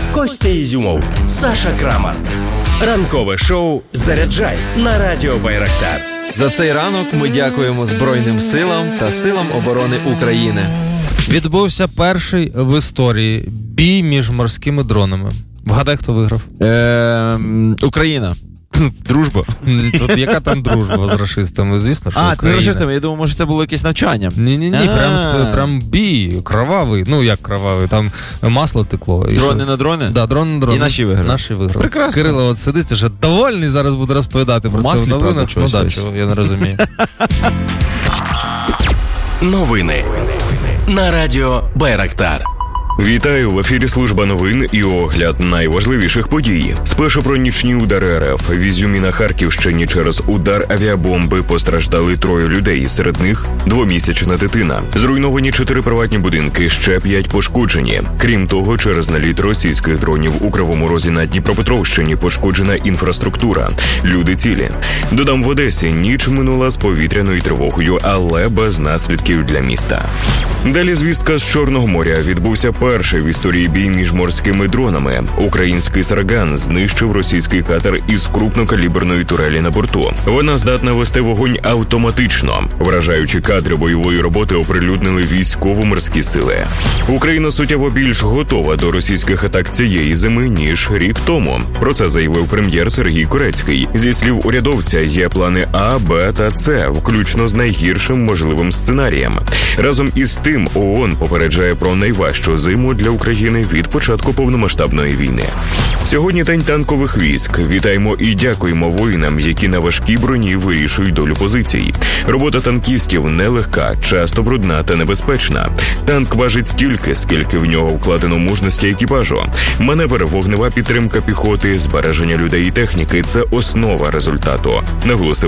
Костя Ізюмов, Саша Крамар. Ранкове шоу «Заряджай» на радіо Байрактар. За цей ранок ми дякуємо Збройним силам та силам оборони України. Відбувся перший в історії бій між морськими дронами. Вгадай, хто виграв? Україна. Дружба. Тут яка там дружба з рашистами, звісно, що Україна. З рашистами, я думав, може це було якесь навчання. Ні, прям бій, кровавий. Ну, як кровавий, там масло текло. Дрони на дрони? Да, дрони на дрони. І наші виграли. Прекрасно. Кирило от сидить, вже довольний, зараз буде розповідати про це в новинах. Ну, да, чого, я не розумію. Новини на радіо Байрактар. Вітаю, в ефірі служба новин і огляд найважливіших подій. Спершу про нічні удари РФ. В Ізюмі на Харківщині через удар авіабомби постраждали 3 людей, серед них 2-місячна дитина. Зруйновані 4 приватні будинки, ще 5 пошкоджені. Крім того, через наліт російських дронів у Кривому Розі на Дніпропетровщині пошкоджена інфраструктура. Люди цілі. Додам, в Одесі ніч минула з повітряною тривогою, але без наслідків для міста. Далі звістка з Чорного моря. Відбувся перший в історії бій між морськими дронами. Український Сарган знищив російський катер із крупнокаліберної турелі на борту. Вона здатна вести вогонь автоматично. Вражаючі кадри бойової роботи оприлюднили військово-морські сили. Україна суттєво більш готова до російських атак цієї зими, ніж рік тому. Про це заявив прем'єр Сергій Корецький. Зі слів урядовця, є плани А, Б та С, включно з найгіршим можливим сценарієм. Разом із тим, ООН попереджає про найважчу зиму для України від початку повномасштабної війни. Сьогодні День танкових військ. Вітаємо і дякуємо воїнам, які на важкій броні вирішують долю позицій. Робота танкістів нелегка, часто брудна та небезпечна. Танк важить стільки, скільки в нього вкладено мужності екіпажу. Маневр, вогнева підтримка піхоти, збереження людей і техніки – це основа результату, наголосив